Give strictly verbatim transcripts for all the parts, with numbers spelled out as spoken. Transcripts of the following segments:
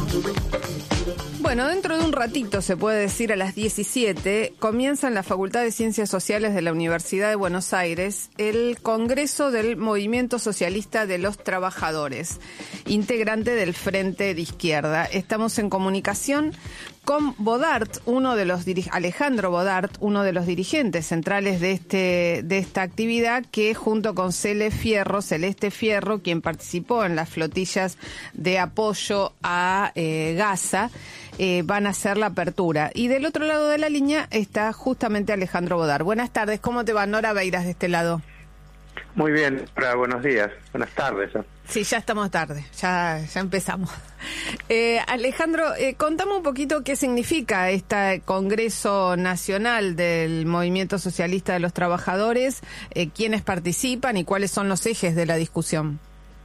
Bueno, dentro de un ratito, se puede decir a las diecisiete, comienza en la Facultad de Ciencias Sociales de la Universidad de Buenos Aires el Congreso del Movimiento Socialista de los Trabajadores, integrante del Frente de Izquierda. Estamos en comunicación con Bodart, uno de los dirig- Alejandro Bodart, uno de los dirigentes centrales de este de esta actividad, que junto con Cele Fierro, Celeste Fierro, quien participó en las flotillas de apoyo a eh, Gaza, eh, van a hacer la apertura. Y del otro lado de la línea está justamente Alejandro Bodart. Buenas tardes, ¿cómo te va? Nora Beiras de este lado. Muy bien, hola, buenos días, buenas tardes. Sí, ya estamos tarde, ya ya empezamos. Eh, Alejandro, eh, contame un poquito qué significa este Congreso Nacional del Movimiento Socialista de los Trabajadores, eh, quiénes participan y cuáles son los ejes de la discusión.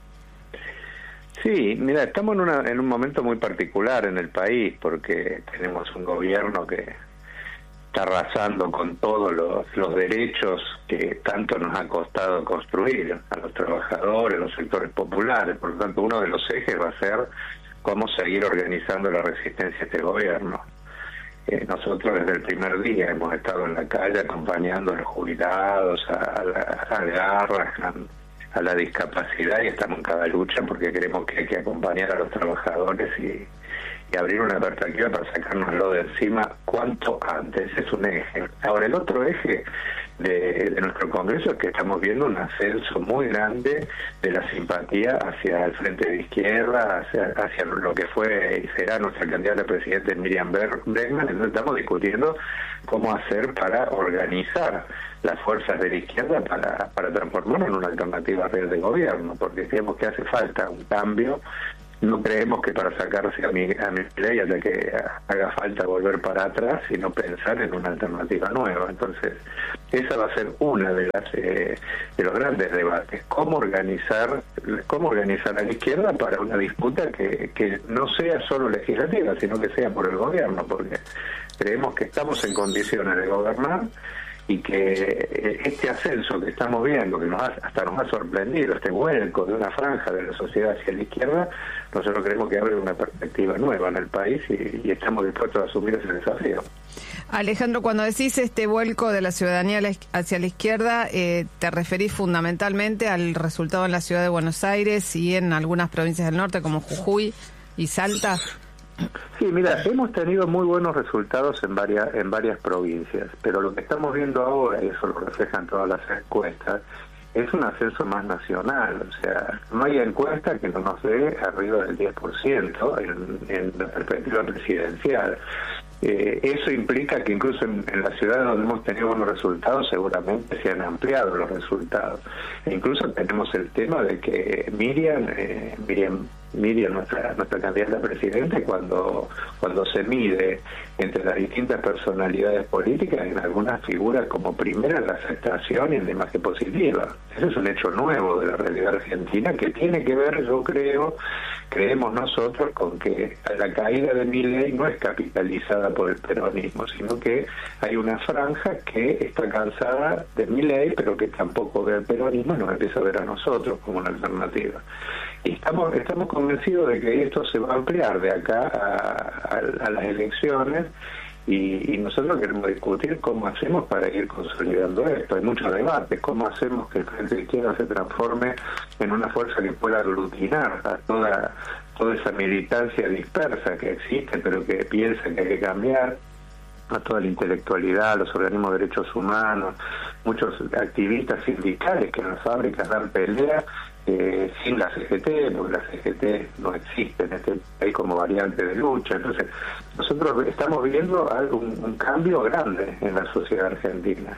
Sí, mira, estamos en, una, en un momento muy particular en el país porque tenemos un gobierno que está arrasando con todos los, los derechos que tanto nos ha costado construir a los trabajadores, los sectores populares. Por lo tanto, uno de los ejes va a ser cómo seguir organizando la resistencia a este gobierno. Eh, nosotros desde el primer día hemos estado en la calle acompañando a los jubilados, a la, a Garras, a, a la discapacidad, y estamos en cada lucha porque creemos que hay que acompañar a los trabajadores y y abrir una perspectiva para sacárnoslo de encima cuanto antes. Ese es un eje. Ahora, el otro eje de, de nuestro Congreso es que estamos viendo un ascenso muy grande de la simpatía hacia el Frente de Izquierda, hacia, hacia lo que fue y será nuestra candidata a presidente Miriam Bregman. Entonces estamos discutiendo cómo hacer para organizar las fuerzas de la izquierda para, para transformarnos en una alternativa real de gobierno, porque creemos que hace falta un cambio. No creemos que para sacarse a mi, a mi ley hasta que haga falta volver para atrás, sino pensar en una alternativa nueva. Entonces, esa va a ser una de las eh, de los grandes debates. Cómo organizar, cómo organizar a la izquierda para una disputa que, que no sea solo legislativa, sino que sea por el gobierno, porque creemos que estamos en condiciones de gobernar y que este ascenso que estamos viendo, que nos ha, hasta nos ha sorprendido, este vuelco de una franja de la sociedad hacia la izquierda, nosotros creemos que abre una perspectiva nueva en el país y, y estamos dispuestos a asumir ese desafío. Alejandro, cuando decís este vuelco de la ciudadanía hacia la izquierda, eh, ¿te referís fundamentalmente al resultado en la ciudad de Buenos Aires y en algunas provincias del norte como Jujuy y Salta? Sí, mira, hemos tenido muy buenos resultados en varias en varias provincias, pero lo que estamos viendo ahora, y eso lo reflejan todas las encuestas, es un ascenso más nacional. O sea, no hay encuesta que no nos dé arriba del diez por ciento en, en la perspectiva presidencial. Eh, eso implica que incluso en, en las ciudades donde hemos tenido buenos resultados seguramente se han ampliado los resultados. E incluso tenemos el tema de que Miriam, eh, Miriam, Miriam nuestra nuestra candidata a presidente, cuando cuando se mide entre las distintas personalidades políticas, en algunas figuras como primera en la aceptación y en la imagen positiva. Ese es un hecho nuevo de la realidad argentina que tiene que ver, yo creo, creemos nosotros, con que la caída de Milei no es capitalizada por el peronismo, sino que hay una franja que está cansada de Milei, pero que tampoco ve el peronismo y nos empieza a ver a nosotros como una alternativa. Y estamos estamos convencidos de que esto se va a ampliar de acá a, a, a las elecciones, y, y nosotros queremos discutir cómo hacemos para ir consolidando esto. Hay muchos debates, cómo hacemos que el Frente de Izquierda se transforme en una fuerza que pueda aglutinar a toda toda esa militancia dispersa que existe, pero que piensa que hay que cambiar, a toda la intelectualidad, los organismos de derechos humanos, muchos activistas sindicales que en las fábricas dan pelea eh, sin la C G T, porque la C G T no existe en este país como variante de lucha. Entonces, nosotros estamos viendo algo, un, un cambio grande en la sociedad argentina.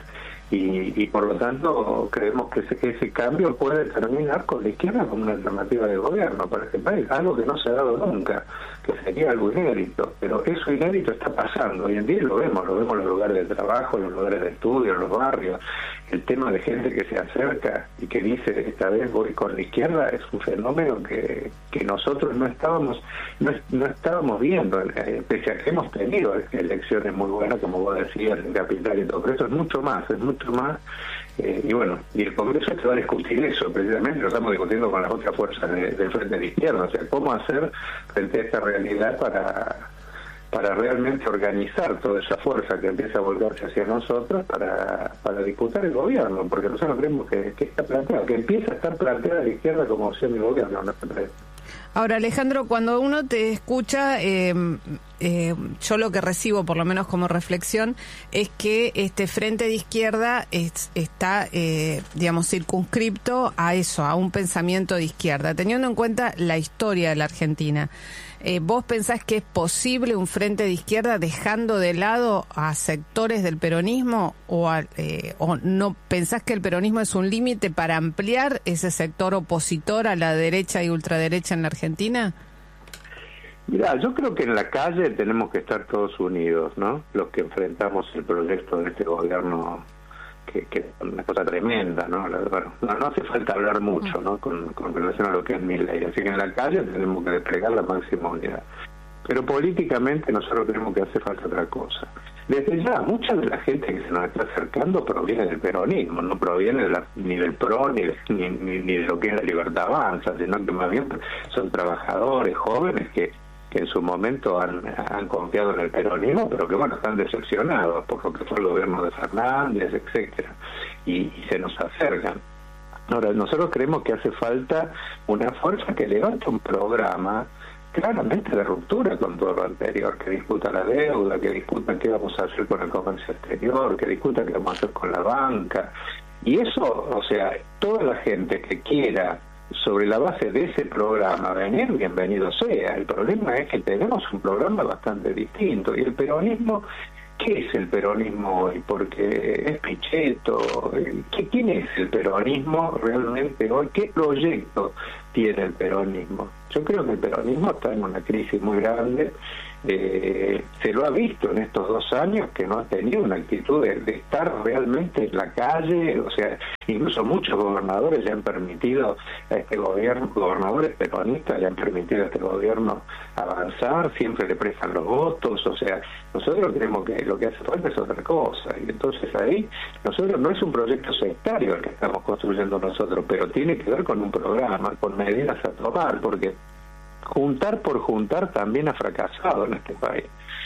Y, y por lo tanto creemos que ese, que ese cambio puede terminar con la izquierda como una alternativa de gobierno para este país, algo que no se ha dado nunca, que sería algo inédito, pero eso inédito está pasando hoy en día, y lo vemos, lo vemos en los lugares de trabajo, en los lugares de estudio, en los barrios. El tema de gente que se acerca y que dice esta vez voy con la izquierda es un fenómeno que, que nosotros no estábamos no, no estábamos viendo, eh, pese a que hemos tenido elecciones muy buenas, como vos decías, en Capital y todo, pero esto es mucho más, es mucho mucho más. Eh, y bueno, y el Congreso te va a discutir eso, precisamente lo estamos discutiendo con las otras fuerzas de, del Frente de Izquierda, o sea, cómo hacer frente a esta realidad para para realmente organizar toda esa fuerza que empieza a volverse hacia nosotros para, para disputar el gobierno, porque nosotros creemos que, que está planteado, que empieza a estar planteada la izquierda como opción de gobierno, no se parece. Ahora, Alejandro, cuando uno te escucha, eh, eh, yo lo que recibo, por lo menos como reflexión, es que este Frente de Izquierda es, está, eh, digamos, circunscripto a eso, a un pensamiento de izquierda, teniendo en cuenta la historia de la Argentina. Eh, ¿Vos pensás que es posible un frente de izquierda dejando de lado a sectores del peronismo o, a, eh, o no pensás que el peronismo es un límite para ampliar ese sector opositor a la derecha y ultraderecha en la Argentina? Mirá, yo creo que en la calle tenemos que estar todos unidos, ¿no? Los que enfrentamos el proyecto de este gobierno, que, que es una cosa tremenda, ¿no? Bueno, no, no hace falta hablar mucho, ¿no? Con, con relación a lo que es Milei. Así que en la calle tenemos que desplegar la máxima unidad. Pero políticamente nosotros tenemos que hacer falta otra cosa. Desde ya, mucha de la gente que se nos está acercando proviene del peronismo, no proviene de la, ni del P R O, ni de, ni, ni, ni de lo que es la Libertad Avanza, sino que más bien son trabajadores, jóvenes que que en su momento han, han confiado en el peronismo, pero que bueno, están decepcionados por lo que fue el gobierno de Fernández, etcétera, y, y se nos acercan. Ahora, nosotros creemos que hace falta una fuerza que levante un programa claramente de ruptura con todo lo anterior, que discuta la deuda, que discuta qué vamos a hacer con el comercio exterior, que discuta qué vamos a hacer con la banca, y eso, o sea, toda la gente que quiera sobre la base de ese programa venir, bienvenido sea. El problema es que tenemos un programa bastante distinto, y el peronismo, ¿qué es el peronismo hoy? Porque es Pichetto. ¿Qué, ¿Quién es el peronismo realmente hoy? ¿Qué proyecto tiene el peronismo? Yo creo que el peronismo está en una crisis muy grande. Eh, se lo ha visto en estos dos años que no ha tenido una actitud de, de estar realmente en la calle, o sea, incluso muchos gobernadores le han permitido a este gobierno, gobernadores peronistas le han permitido a este gobierno avanzar, siempre le prestan los votos, o sea, nosotros creemos que lo que hace falta es otra cosa, y entonces ahí, nosotros no es un proyecto sectario el que estamos construyendo nosotros, pero tiene que ver con un programa, con medidas a tomar, porque juntar por juntar también ha fracasado en este país.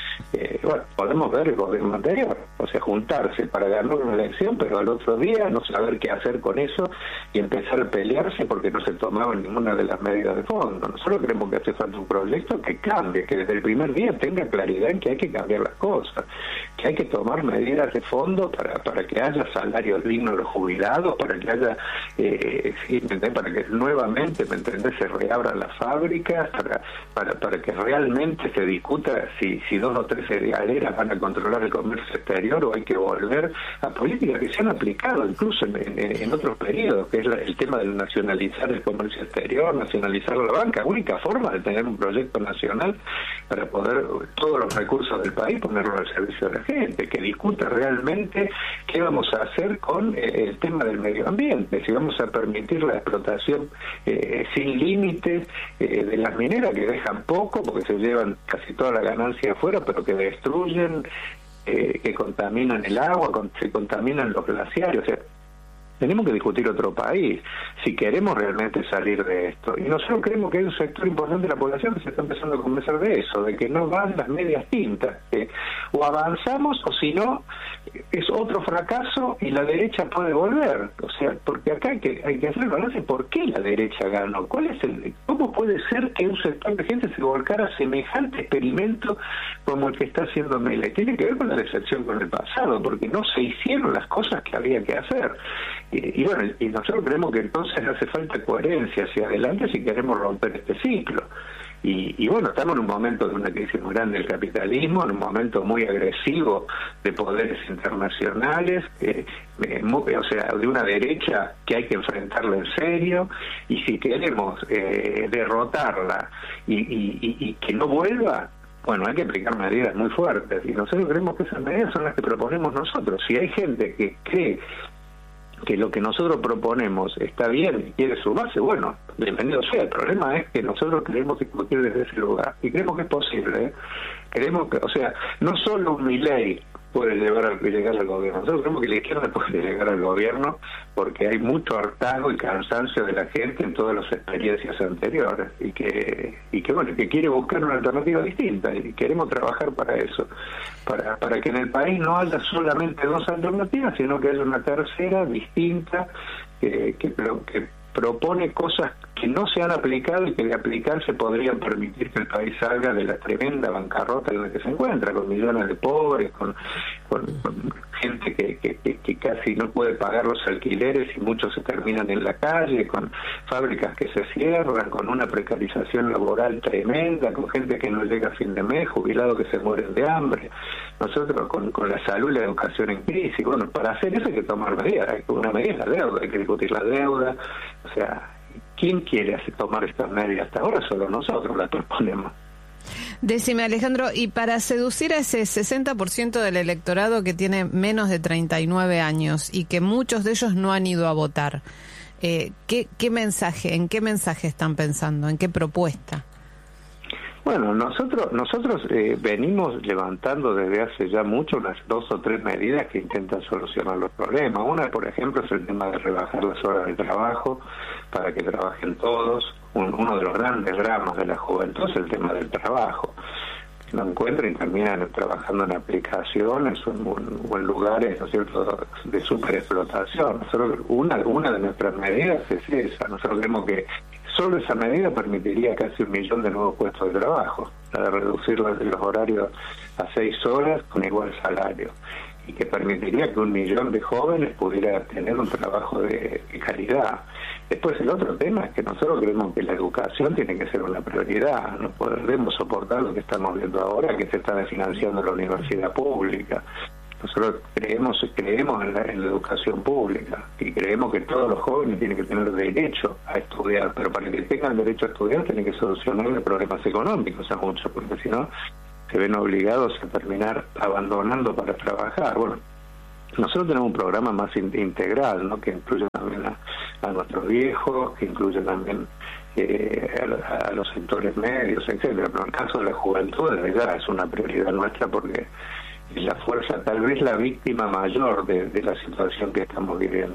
Eh, bueno, podemos ver el gobierno anterior, o sea, juntarse para ganar una elección, pero al otro día no saber qué hacer con eso y empezar a pelearse porque no se tomaban ninguna de las medidas de fondo. Nosotros creemos que hace falta un proyecto que cambie, que desde el primer día tenga claridad en que hay que cambiar las cosas, que hay que tomar medidas de fondo para para que haya salarios dignos de los jubilados, para que haya, eh, sí, para que nuevamente, ¿me entendés?, se reabran las fábricas, para para para que realmente se discuta si, si dos o tres cerealeras van a controlar el comercio exterior o hay que volver a políticas que se han aplicado incluso en, en, en otros periodos, que es la, el tema de nacionalizar el comercio exterior, nacionalizar la banca, única forma de tener un proyecto nacional para poder todos los recursos del país ponerlo al servicio de la gente, que discuta realmente qué vamos a hacer con eh, el tema del medio ambiente, si vamos a permitir la explotación eh, sin límites eh, de las mineras que dejan poco porque se llevan casi toda la ganancia afuera, pero que destruyen, eh, que contaminan el agua, con, se contaminan los glaciares, o sea, tenemos que discutir otro país si queremos realmente salir de esto. Y nosotros creemos que hay un sector importante de la población que se está empezando a convencer de eso, de que no van las medias tintas, que o avanzamos o si no es otro fracaso y la derecha puede volver. O sea, porque acá hay que hay que hacer el balance. ¿Por qué la derecha ganó? ¿Cuál es el cómo puede ser que un sector de gente se volcara a semejante experimento como el que está haciendo Milei? Tiene que ver con la decepción con el pasado, porque no se hicieron las cosas que había que hacer. Y, y bueno, y nosotros creemos que entonces hace falta coherencia hacia adelante si queremos romper este ciclo. Y, y bueno, estamos en un momento de una crisis muy grande del capitalismo, en un momento muy agresivo de poderes internacionales, eh, eh, muy, o sea, de una derecha que hay que enfrentarla en serio, y si queremos eh, derrotarla y, y, y, y que no vuelva, bueno, hay que aplicar medidas muy fuertes, y nosotros creemos que esas medidas son las que proponemos nosotros. Si hay gente que cree que lo que nosotros proponemos está bien y quiere sumarse, bueno, bienvenido sea. El problema es que nosotros queremos discutir desde ese lugar y creemos que es posible, ¿eh? Queremos que, o sea, no solo un Milei puede llevar al, llegar al gobierno. Nosotros creemos que la izquierda puede llegar al gobierno porque hay mucho hartazgo y cansancio de la gente en todas las experiencias anteriores y que y que bueno que quiere buscar una alternativa distinta y queremos trabajar para eso, para para que en el país no haya solamente dos alternativas, sino que haya una tercera distinta que que, que propone cosas que no se han aplicado y que de aplicarse podrían permitir que el país salga de la tremenda bancarrota en la que se encuentra, con millones de pobres, con, con, con gente que, que, que, que casi no puede pagar los alquileres y muchos se terminan en la calle, con fábricas que se cierran, con una precarización laboral tremenda, con gente que no llega a fin de mes, jubilados que se mueren de hambre. Nosotros con, con la salud y la educación en crisis. Bueno, para hacer eso hay que tomar medidas, hay que una medida es la deuda, hay que discutir la deuda, o sea, ¿quién quiere hacer tomar estas medidas? Hasta ahora solo nosotros las proponemos. Decime, Alejandro, y para seducir a ese sesenta por ciento del electorado que tiene menos de treinta y nueve años y que muchos de ellos no han ido a votar, eh, ¿qué, qué mensaje, en qué mensaje están pensando, en qué propuesta? Bueno, nosotros nosotros eh, venimos levantando desde hace ya mucho unas dos o tres medidas que intentan solucionar los problemas. Una, por ejemplo, es el tema de rebajar las horas de trabajo para que trabajen todos. Un, uno de los grandes dramas de la juventud es el tema del trabajo. No encuentran y terminan trabajando en aplicaciones o en, o en lugares, ¿no es cierto?, de superexplotación. Nosotros, una, una de nuestras medidas es esa. Nosotros creemos que solo esa medida permitiría casi un millón de nuevos puestos de trabajo, la de reducir los, los horarios a seis horas con igual salario, y que permitiría que un millón de jóvenes pudiera tener un trabajo de, de calidad. Después el otro tema es que nosotros creemos que la educación tiene que ser una prioridad, no podemos soportar lo que estamos viendo ahora, que se está desfinanciando la universidad pública. Nosotros creemos creemos en la, en la educación pública y creemos que todos los jóvenes tienen que tener derecho a estudiar, pero para que tengan derecho a estudiar tienen que solucionar problemas económicos a muchos, porque si no se ven obligados a terminar abandonando para trabajar. Bueno, nosotros tenemos un programa más in, integral, ¿no?, que incluye también a, a nuestros viejos, que incluye también eh, a, a los sectores medios, etcétera. Pero en el caso de la juventud, de verdad, es una prioridad nuestra porque es la fuerza, tal vez la víctima mayor de, de la situación que estamos viviendo.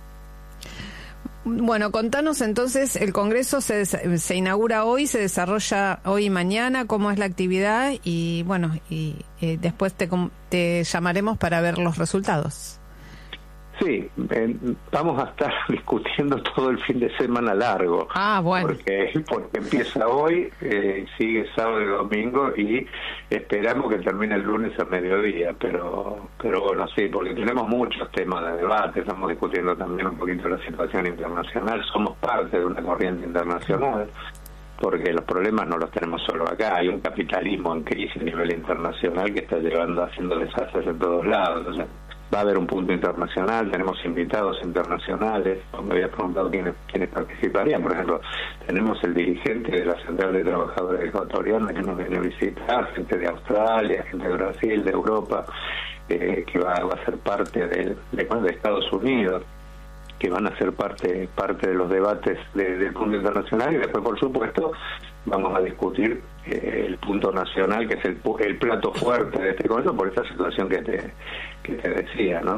Bueno, contanos entonces, el Congreso se, se inaugura hoy, se desarrolla hoy y mañana, cómo es la actividad y bueno, y eh, después te, te llamaremos para ver los resultados. Sí, eh, vamos a estar discutiendo todo el fin de semana largo. Ah, bueno. Porque, porque empieza hoy, eh, sigue sábado y domingo y esperamos que termine el lunes a mediodía. Pero, pero bueno, sí, porque tenemos muchos temas de debate, estamos discutiendo también un poquito la situación internacional, somos parte de una corriente internacional, porque los problemas no los tenemos solo acá, hay un capitalismo en crisis a nivel internacional que está llevando, haciendo desastres en todos lados. O sea, va a haber un punto internacional, tenemos invitados internacionales, me había preguntado quiénes, quiénes participarían. Por ejemplo, tenemos el dirigente de la Central de Trabajadores Ecuatoriana que nos viene a visitar, gente de Australia, gente de Brasil, de Europa, eh, que va, va a ser parte de, de, de Estados Unidos, que van a ser parte parte de los debates de, del punto internacional, y después, por supuesto, vamos a discutir eh, el punto nacional, que es el, el plato fuerte de este Congreso, por esta situación que te, que te decía, ¿no?